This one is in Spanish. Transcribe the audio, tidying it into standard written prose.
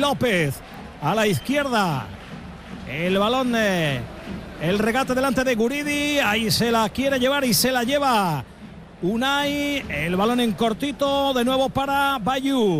López a la izquierda. El balón, el regate delante de Guridi. Ahí se la quiere llevar y se la lleva Unai. El balón en cortito de nuevo para Bayu.